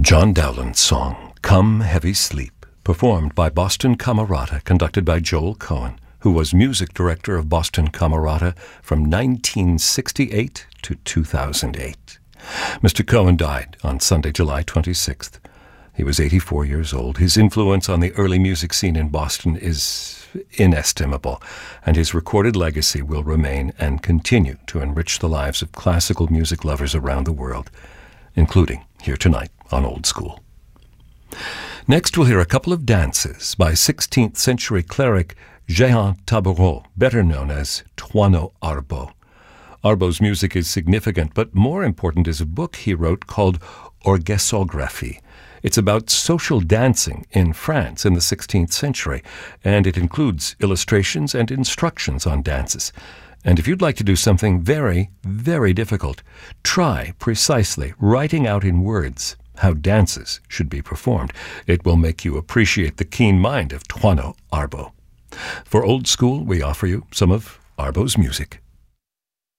John Dowland's song, Come Heavy Sleep, performed by Boston Camerata, conducted by Joel Cohen, who was music director of Boston Camerata from 1968 to 2008. Mr. Cohen died on Sunday, July 26th. He was 84 years old. His influence on the early music scene in Boston is inestimable, and his recorded legacy will remain and continue to enrich the lives of classical music lovers around the world, including here tonight on Old School. Next, we'll hear a couple of dances by 16th century cleric Jehan Tabarot, better known as Toineau Arbaud. Arbaud's music is significant, but more important is a book he wrote called Orguessographie. It's about social dancing in France in the 16th century, and it includes illustrations and instructions on dances. And if you'd like to do something very, very difficult, try precisely writing out in words how dances should be performed. It will make you appreciate the keen mind of Toineau Arbaud. For Old School, we offer you some of Arbaud's music.